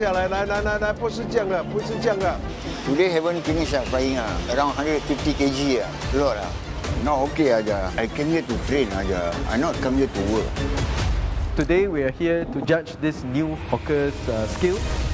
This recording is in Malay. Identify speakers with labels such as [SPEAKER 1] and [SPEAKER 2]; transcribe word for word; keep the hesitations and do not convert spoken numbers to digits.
[SPEAKER 1] 来来来来来，不是这样的，不是这样的。
[SPEAKER 2] Today haven't finished ah, flying ah. Around one hundred fifty kilograms ah. A lot ah. Not okay aja. I came here to train aja. I not come here to work.
[SPEAKER 3] Today we are here to judge this new hawker's uh, skill.